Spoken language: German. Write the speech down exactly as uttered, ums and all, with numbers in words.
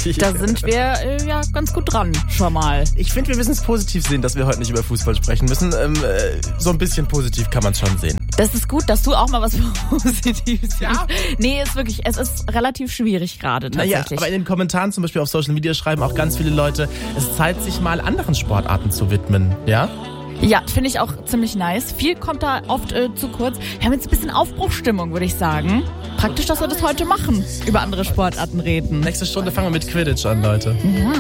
Da sind wir äh, ja ganz gut dran, schon mal. Ich finde, wir müssen es positiv sehen, dass wir heute nicht über Fußball sprechen müssen. Ähm, äh, so ein bisschen positiv kann man es schon sehen. Das ist gut, dass du auch mal was Positives siehst. Ja. Nee, ist wirklich, es ist relativ schwierig gerade tatsächlich. Naja, aber in den Kommentaren zum Beispiel auf Social Media schreiben auch ganz viele Leute, es Zeit, sich mal anderen Sportarten zu widmen, ja? Ja, finde ich auch ziemlich nice. Viel kommt da oft äh, zu kurz. Wir haben jetzt ein bisschen Aufbruchstimmung, würde ich sagen. Praktisch, dass wir das heute machen, über andere Sportarten reden. Nächste Stunde fangen wir mit Quidditch an, Leute. Ja.